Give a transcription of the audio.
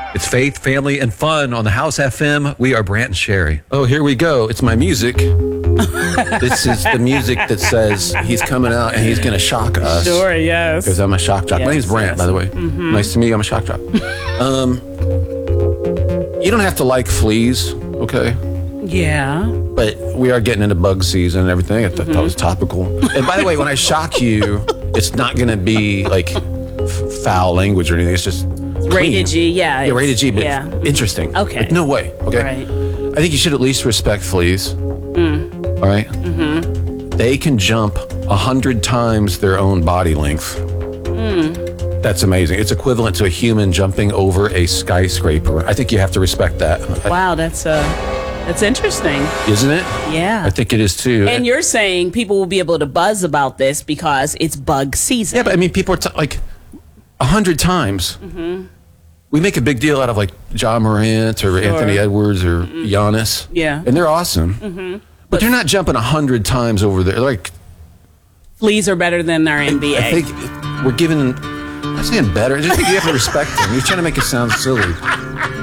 It's faith, family, and fun on the House FM. We are Brant and Sherry. Oh, here we go. It's my music. This is the music that says he's coming out and he's going to shock us. Sure, yes. Because I'm a shock jock. Yes, My name's Brant, by the way. Mm-hmm. Nice to meet you. I'm a shock jock. You don't have to like fleas, okay? Yeah. But we are getting into bug season and everything. I thought that was topical. And by the way, when I shock you, it's not going to be like foul language or anything. It's just clean. Rated G, yeah. Yeah, rated G, but yeah. interesting. Okay. Like, no way, okay? Right. I think you should at least respect fleas. All right? Mm-hmm. They can jump 100 times their own body length. That's amazing. It's equivalent to a human jumping over a skyscraper. I think you have to respect that. Wow, that's interesting. Isn't it? Yeah. I think it is too. And you're saying people will be able to buzz about this because it's bug season. Yeah, but I mean, people are like 100 times. We make a big deal out of like John Morant or Anthony Edwards or Giannis. Yeah. And they're awesome. But they're not jumping 100 times over there. Like, Fleas are better than our NBA. I think we're giving, I'm not saying better. I just think you have to respect them. You're trying to make it sound silly.